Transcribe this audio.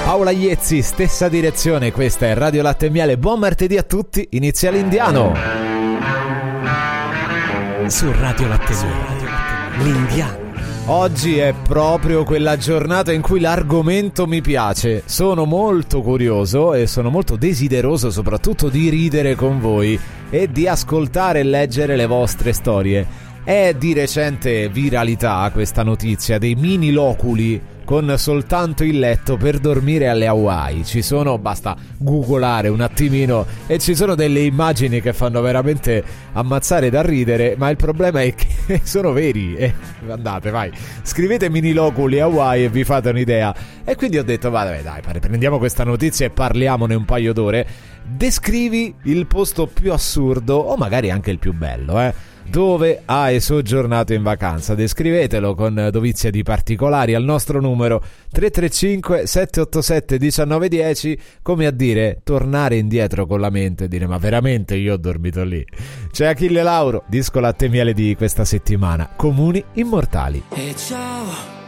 Paola Iezzi, stessa direzione, questa è Radio Latte e Miele. Buon martedì a tutti, inizia l'Indiano. Su Radio Latte e Miele, l'Indiano. Oggi è proprio quella giornata in cui l'argomento mi piace. Sono molto curioso e sono molto desideroso soprattutto di ridere con voi e di ascoltare e leggere le vostre storie. È di recente viralità questa notizia dei mini loculi con soltanto il letto per dormire alle Hawaii. Basta googolare un attimino e ci sono delle immagini che fanno veramente ammazzare da ridere, ma il problema è che sono veri. Andate, vai, scrivete mini loculi Hawaii e vi fate un'idea. E quindi ho detto, vabbè dai, prendiamo questa notizia e parliamone un paio d'ore. Descrivi il posto più assurdo o magari anche il più bello, dove hai soggiornato in vacanza. Descrivetelo con dovizia di particolari al nostro numero 335 787 1910, come a dire, tornare indietro con la mente e dire ma veramente io ho dormito lì. C'è Achille Lauro, disco Latte e Miele di questa settimana, Comuni Immortali. E ciao